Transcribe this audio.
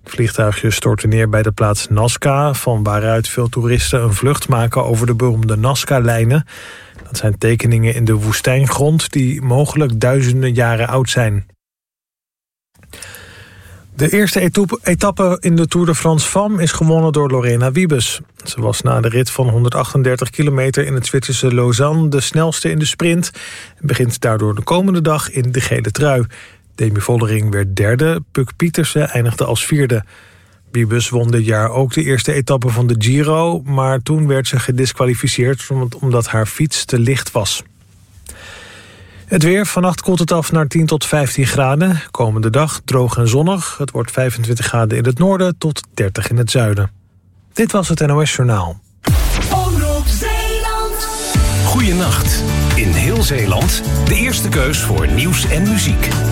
Het vliegtuigje stortte neer bij de plaats Nazca, van waaruit veel toeristen een vlucht maken over de beroemde Nazca-lijnen. Dat zijn tekeningen in de woestijngrond die mogelijk duizenden jaren oud zijn. De eerste etappe in de Tour de France Femmes is gewonnen door Lorena Wiebes. Ze was na de rit van 138 kilometer in het Zwitserse Lausanne de snelste in de sprint en begint daardoor de komende dag in de gele trui. Demi Vollering werd derde, Puk Pietersen eindigde als vierde. Wiebes won dit jaar ook de eerste etappe van de Giro, maar toen werd ze gediskwalificeerd omdat haar fiets te licht was. Het weer, vannacht koelt het af naar 10 tot 15 graden. Komende dag droog en zonnig. Het wordt 25 graden in het noorden tot 30 in het zuiden. Dit was het NOS Journaal. Omroep Zeeland. Goeienacht. In heel Zeeland de eerste keus voor nieuws en muziek.